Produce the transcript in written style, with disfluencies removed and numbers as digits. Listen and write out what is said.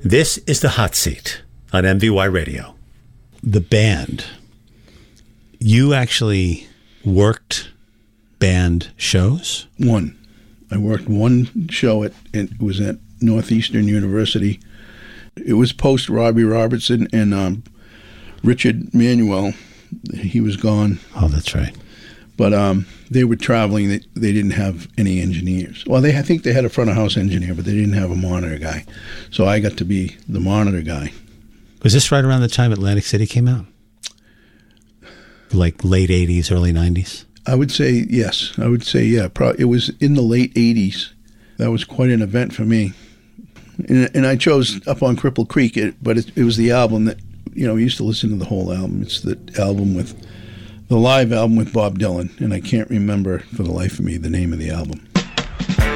This is The Hot Seat on MVY Radio. The band. You actually worked band shows? One. I worked one show it was at Northeastern University. It was post Robbie Robertson and Richard Manuel. He was gone. Oh, that's right. But they were traveling. They didn't have any engineers. Well, I think they had a front of house engineer, but they didn't have a monitor guy. So I got to be the monitor guy. Was this right around the time Atlantic City came out? Like late 80s, early 90s? I would say yes. I would say, yeah. It was in the late 80s. That was quite an event for me. And I chose Up on Cripple Creek, but it was the album that, we used to listen to the whole album. It's the live album with Bob Dylan, and I can't remember for the life of me the name of the album.